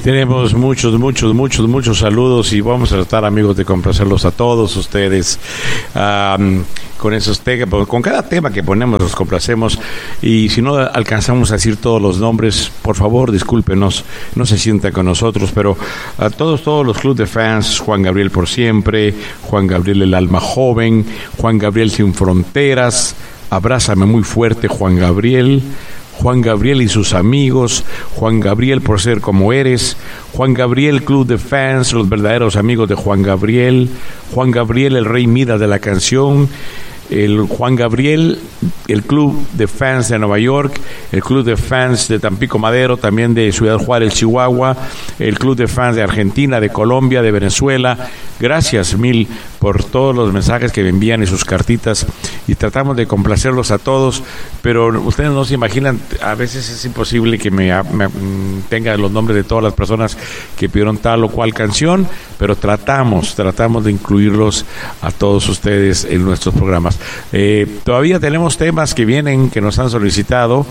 Tenemos muchos saludos y vamos a tratar, amigos, de complacerlos a todos ustedes. Con esos temas, con cada tema que ponemos los complacemos, y si no alcanzamos a decir todos los nombres, por favor discúlpenos, no se sientan con nosotros, pero a todos los clubes de fans: Juan Gabriel por siempre, Juan Gabriel el alma joven, Juan Gabriel sin fronteras, abrázame muy fuerte Juan Gabriel, Juan Gabriel y sus amigos, Juan Gabriel por ser como eres, Juan Gabriel Club de Fans, los verdaderos amigos de Juan Gabriel, Juan Gabriel el rey Midas de la canción, el Juan Gabriel, el Club de Fans de Nueva York, el Club de Fans de Tampico Madero, también de Ciudad Juárez, Chihuahua, el Club de Fans de Argentina, de Colombia, de Venezuela. Gracias mil por todos los mensajes que me envían y sus cartitas, y tratamos de complacerlos a todos, pero ustedes no se imaginan, a veces es imposible que me tenga los nombres de todas las personas que pidieron tal o cual canción, pero tratamos de incluirlos a todos ustedes en nuestros programas. Todavía tenemos temas que vienen, que nos han solicitado,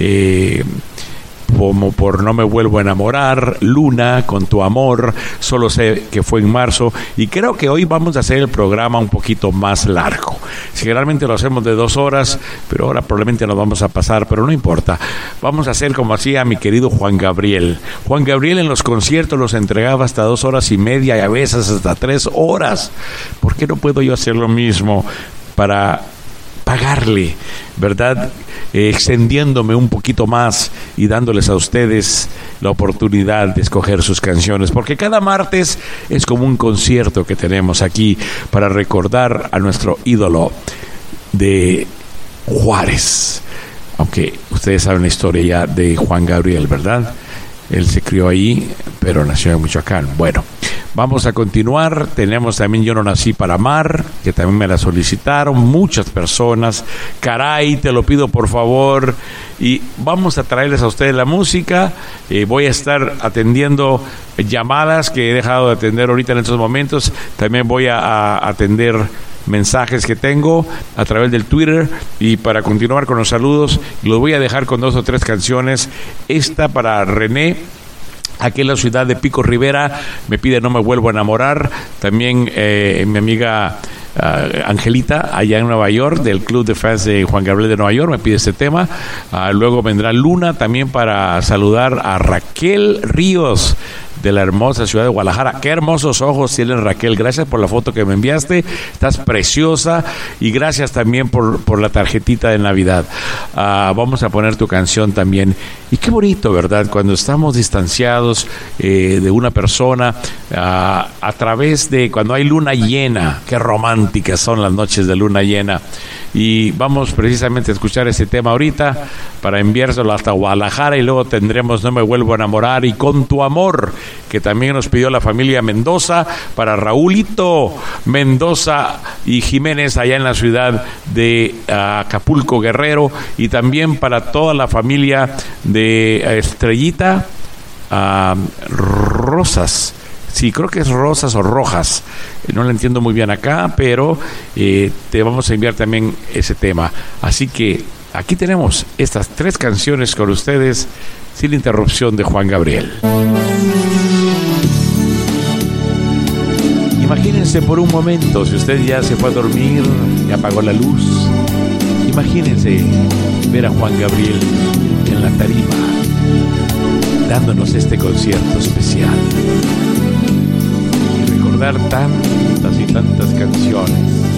como por No me vuelvo a enamorar, Luna, Con tu amor, Solo sé que fue en marzo, y creo que hoy vamos a hacer el programa un poquito más largo. Generalmente lo hacemos de 2 horas, pero ahora probablemente nos vamos a pasar, pero no importa. Vamos a hacer como hacía mi querido Juan Gabriel. Juan Gabriel en los conciertos los entregaba hasta 2 horas y media y a veces hasta 3 horas. ¿Por qué no puedo yo hacer lo mismo para pagarle, verdad? Extendiéndome un poquito más y dándoles a ustedes la oportunidad de escoger sus canciones, porque cada martes es como un concierto que tenemos aquí para recordar a nuestro ídolo de Juárez, aunque ustedes saben la historia ya de Juan Gabriel, ¿verdad? Él se crió ahí, pero nació en Michoacán. Bueno, vamos a continuar. Tenemos también Yo no nací para amar, que también me la solicitaron muchas personas. Caray, te lo pido por favor. Y vamos a traerles a ustedes la música. Voy a estar atendiendo llamadas que he dejado de atender ahorita en estos momentos. También voy a atender mensajes que tengo a través del Twitter, y para continuar con los saludos los voy a dejar con 2 o 3 canciones. Esta para René, aquí en la ciudad de Pico Rivera, me pide No me vuelvo a enamorar. También mi amiga Angelita, allá en Nueva York, del Club de Fans de Juan Gabriel de Nueva York, me pide este tema. Luego vendrá Luna, también para saludar a Raquel Ríos, de la hermosa ciudad de Guadalajara. Qué hermosos ojos tiene Raquel, gracias por la foto que me enviaste, estás preciosa, y gracias también por la tarjetita de Navidad. Vamos a poner tu canción también, y qué bonito, ¿verdad? Cuando estamos distanciados de una persona, a través de cuando hay luna llena, qué románticas son las noches de luna llena. Y vamos precisamente a escuchar ese tema ahorita para enviárselo hasta Guadalajara, y luego tendremos No me vuelvo a enamorar y Con tu amor, que también nos pidió la familia Mendoza, para Raulito Mendoza y Jiménez allá en la ciudad de Acapulco, Guerrero, y también para toda la familia de Estrellita Rosas. Sí, creo que es Rosas o Rojas, no lo entiendo muy bien acá, pero te vamos a enviar también ese tema. Así que aquí tenemos estas 3 canciones con ustedes, sin interrupción, de Juan Gabriel. Imagínense por un momento, si usted ya se fue a dormir, ya apagó la luz, imagínense ver a Juan Gabriel en la tarima, dándonos este concierto especial. Tantas y tantas canciones.